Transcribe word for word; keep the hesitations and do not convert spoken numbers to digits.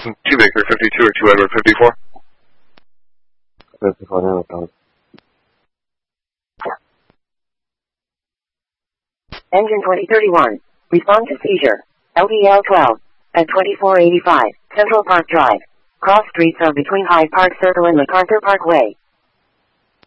Boston, two Baker fifty-two or two Edward fifty-four? fifty-four, now it's on. Engine twenty thirty-one. Respond to seizure. L D L twelve. At twenty-four eighty-five, Central Park Drive. Cross streets are between Hyde Park Circle and MacArthur Parkway.